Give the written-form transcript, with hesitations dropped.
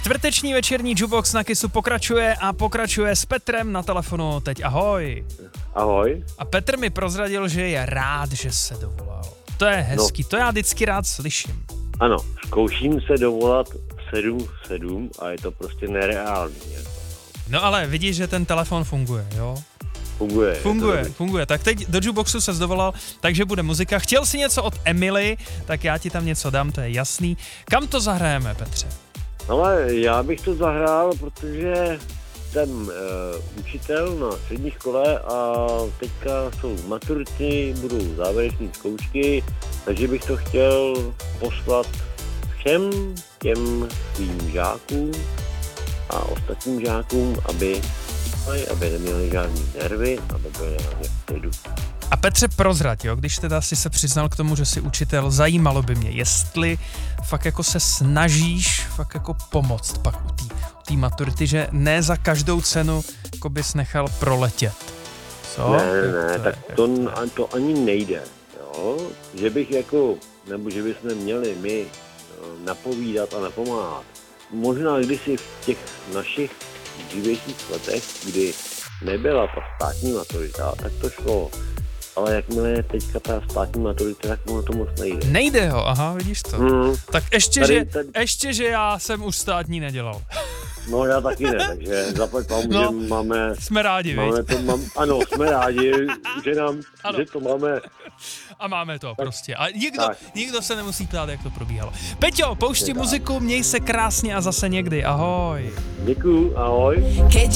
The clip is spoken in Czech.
Čtvrteční večerní Jukebox na Kissu pokračuje s Petrem na telefonu. Teď ahoj. Ahoj. A Petr mi prozradil, že je rád, že se dovolal. To je hezký, to já vždycky rád slyším. Ano, zkouším se dovolat v 7 a je to prostě nereálný. No ale vidíš, že ten telefon funguje, jo? Funguje. Tak teď do Jukeboxu ses dovolal, takže bude muzika. Chtěl si něco od Emily, tak já ti tam něco dám, to je jasný. Kam to zahrajeme, Petře? Ale já bych to zahrál, protože jsem učitel na střední škole a teďka jsou maturity, budou závěreční zkoušky, takže bych to chtěl poslat všem těm svým žákům a ostatním žákům, aby neměli žádný nervy, aby byli hlavně v klidu. A Petře, prozrať, jo, když teda si se přiznal k tomu, že jsi učitel, zajímalo by mě, jestli fakt jako se snažíš fakt jako pomoct pak u té maturity, že ne za každou cenu jako bys nechal proletět. Co? Ne, tak to ani nejde, jo, že bych jako, nebo že bychom měli my napovídat a napomáhat. Možná kdysi v těch našich dřívějších letech, kdy nebyla ta státní maturita, tak to šlo. Ale jakmile je teďka ta státní maturita, tak ono to moc nejde. Nejde ho, aha, vidíš to. Tak ještě, že já jsem už státní nedělal. No já taky ne, takže zaplať vám, že máme... Jsme rádi, ano, jsme rádi, že to máme. A máme to prostě. A nikdo se nemusí ptát, jak to probíhalo. Peťo, poušti muziku, měj se krásně a zase někdy. Ahoj. Děkuju, ahoj.